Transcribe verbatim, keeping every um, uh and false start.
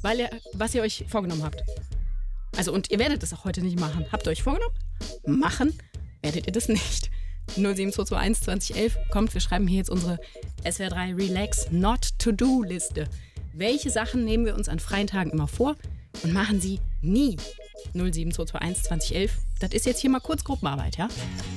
weil ihr, was ihr euch vorgenommen habt. Also, und ihr werdet es auch heute nicht machen. Habt ihr euch vorgenommen? Machen werdet ihr das nicht. null sieben zwei zwei eins zwanzig elf. Kommt, wir schreiben hier jetzt unsere S W R drei Relax Not To Do Liste. Welche Sachen nehmen wir uns an freien Tagen immer vor und machen sie nie? null sieben zwei zwei eins zwanzig elf. Das ist jetzt hier mal kurz Gruppenarbeit, ja?